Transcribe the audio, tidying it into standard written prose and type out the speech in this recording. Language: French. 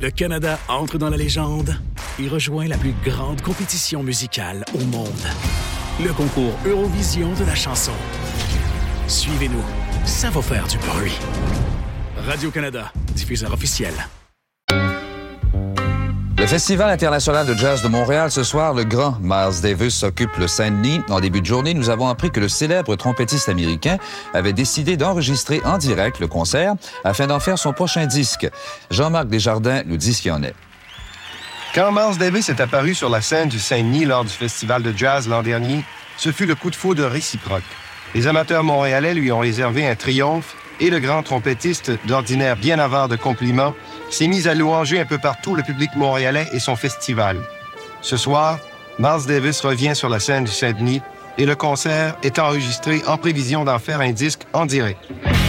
Le Canada entre dans la légende et rejoint la plus grande compétition musicale au monde. Le concours Eurovision de la chanson. Suivez-nous, ça va faire du bruit. Radio-Canada, diffuseur officiel. Le Festival international de jazz de Montréal, ce soir, le grand Miles Davis occupe le Saint-Denis. En début de journée, nous avons appris que le célèbre trompettiste américain avait décidé d'enregistrer en direct le concert afin d'en faire son prochain disque. Jean-Marc Desjardins nous dit ce qu'il en est. Quand Miles Davis est apparu sur la scène du Saint-Denis lors du Festival de jazz l'an dernier, ce fut le coup de foudre réciproque. Les amateurs montréalais lui ont réservé un triomphe et le grand trompettiste, d'ordinaire bien avare de compliments, s'est mis à louanger un peu partout le public montréalais et son festival. Ce soir, Miles Davis revient sur la scène du Saint-Denis et le concert est enregistré en prévision d'en faire un disque en direct.